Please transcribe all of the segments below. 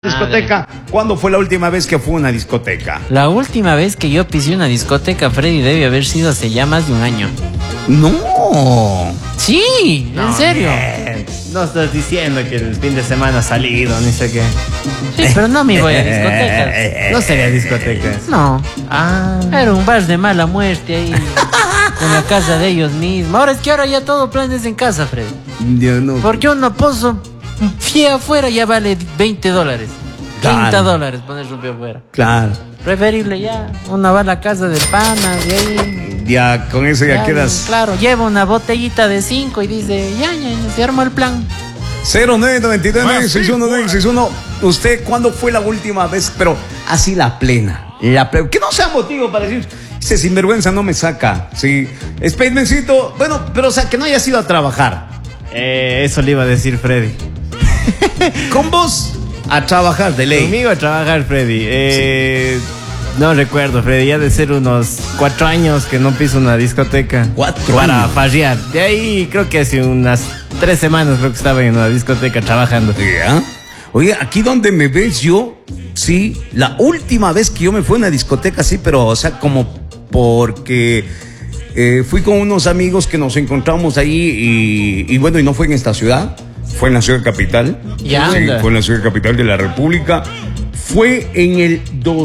Discoteca, ¿cuándo fue la última vez que fue a una discoteca? La última vez que yo pisé una discoteca, Freddy, debe haber sido hace ya más de un año. No. Sí, en serio. No estás diciendo que el fin de semana ha salido, ni sé qué. Sí, pero no me voy a discotecas. No sería discotecas. No. Ah. Era un bar de mala muerte ahí. En la casa de ellos mismos. Ahora es que ahora ya todo plan es en casa, Freddy. Yo no. Porque una pozo pie afuera ya vale $20. Claro. $30 ponerse un pie afuera. Claro. Preferible ya. Una va a la casa del pana, de ahí. Ya con eso ya quedas. Claro, lleva una botellita de 5 y dice, ya, se armó el plan. 0992-961-961. ¿Usted cuándo fue la última vez? Pero así la plena. Que no sea motivo para decir, ese sinvergüenza no me saca. Sí. Spacemencito, bueno, pero o sea, que no hayas ido a trabajar. Eso le iba a decir Freddy. Con vos a trabajar de ley. Conmigo a trabajar, Freddy. No recuerdo, Freddy, ya de ser unos 4 años que no piso una discoteca. 4 para años. farrear. De ahí creo que hace unas 3 semanas creo que estaba en una discoteca trabajando. ¿Ya? Oye, aquí donde me ves yo, sí, la última vez que yo me fui a una discoteca, sí, pero o sea, como porque fui con unos amigos que nos encontramos ahí y bueno, y no fue en esta ciudad, fue en la ciudad capital. Ya. Sí, fue en la ciudad capital de la República. Fue en el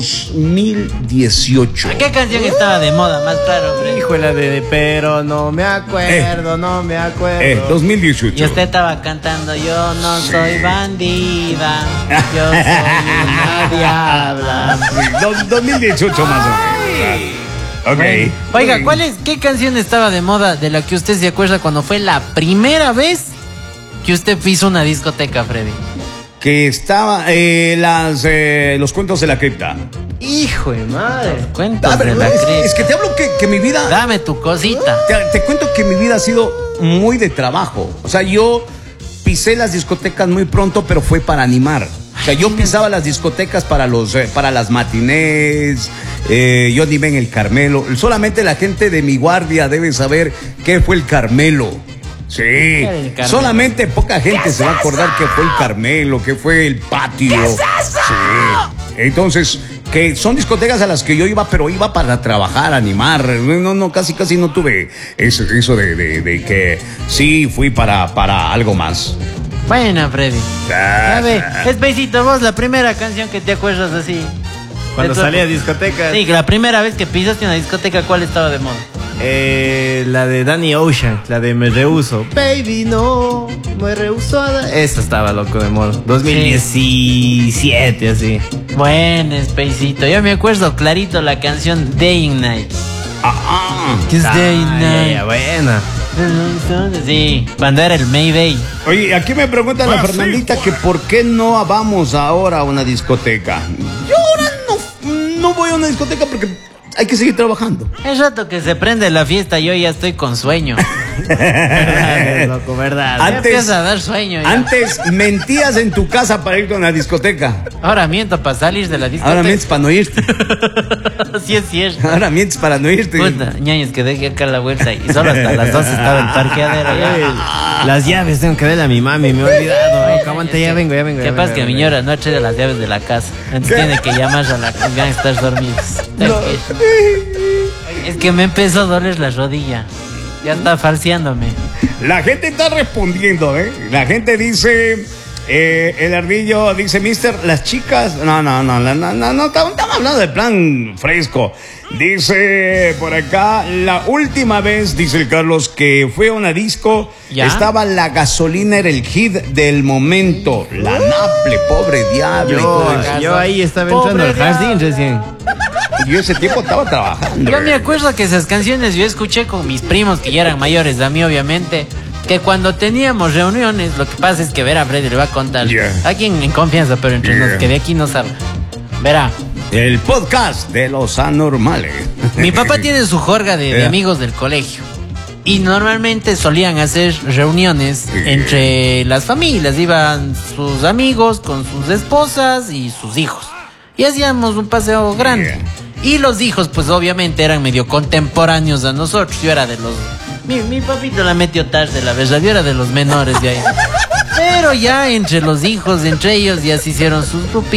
2018. ¿Qué canción estaba de moda? Más claro, Freddy. Hijo de pero no me acuerdo, no me acuerdo. 2018. Y usted estaba cantando, yo no soy bandida, yo soy una diabla. 2018 más o menos. Ok. Oiga, ¿qué canción estaba de moda de la que usted se acuerda cuando fue la primera vez que usted pisó una discoteca, Freddy? Que estaba los cuentos de la cripta. Hijo de madre. Cuentos A ver, de la cripta. es que te hablo que mi vida. Dame tu cosita. Te cuento que mi vida ha sido muy de trabajo. O sea, yo pisé las discotecas muy pronto, pero fue para animar. O sea, yo pisaba las discotecas para las matinés. Yo animé en el Carmelo. Solamente la gente de mi guardia debe saber qué fue el Carmelo. Sí, el Carmelo? Solamente poca gente se va a acordar que fue el Carmelo, que fue el Patio. ¿Qué es eso? Sí. Entonces, que son discotecas a las que yo iba, pero iba para trabajar, animar. No, casi no tuve eso de que sí fui para algo más. Buena, Freddy. Ya ve, Espacito, vos la primera canción que te acuerdas así. Cuando salí a discoteca. Sí, la primera vez que pisaste una discoteca, ¿cuál estaba de moda? La de Danny Ocean, la de Me Rehuso. Baby, no, me rehuso. Esa estaba loco de moda. 2017, así. Buen Espacito. Yo me acuerdo clarito la canción Day and Night. Que es Day and Night. Ya, buena. Sí, cuando era el Mayday. Oye, aquí me pregunta la Fernandita que por qué no vamos ahora a una discoteca. Yo ahora no voy a una discoteca porque hay que seguir trabajando. El rato que se prende la fiesta, yo ya estoy con sueño. Verdad, loco, verdad. Ya empieza a dar sueño ya. Antes mentías en tu casa para irte a una discoteca. Ahora miento para salir de la discoteca. Ahora mientes para no irte. Sí es cierto. Ahora mientes para no irte. Puta, ñaños, que dejé acá la vuelta y solo hasta las 12 estaba el parqueadero ya. Las llaves tengo que darle a mi mami, me he olvidado. Aguanta, ya vengo. ¿Qué pasa que mi señora no ha traído las llaves de la casa? Entonces tiene que llamar a la gangsters dormidos. Es que me empezó a doler la rodilla. Ya está falseándome. La gente está respondiendo, ¿eh? La gente dice, el ardillo dice, mister, las chicas, no, estamos hablando de plan fresco. Dice por acá, la última vez, dice el Carlos, que fue a una disco, ¿ya? Estaba la gasolina, era el hit del momento. La Naple, pobre diablo. Yo ahí estaba entrando al jardín recién. Yo ese tiempo estaba trabajando. Yo me acuerdo que esas canciones yo escuché con mis primos que ya eran mayores a mí, obviamente. Que cuando teníamos reuniones, lo que pasa es que Vera Freddy le va a contar. Aquí en confianza, pero entre nos, que de aquí no salga. Verá. El podcast de los anormales. Mi papá tiene su jorga de amigos del colegio. Y normalmente solían hacer reuniones entre las familias. Iban sus amigos con sus esposas y sus hijos. Y hacíamos un paseo grande. Y los hijos, pues obviamente eran medio contemporáneos a nosotros. Yo era de los... Mi papito la metió tarde, la verdad. Yo era de los menores de ahí. Pero ya entre los hijos, entre ellos, ya se hicieron sus grupitos.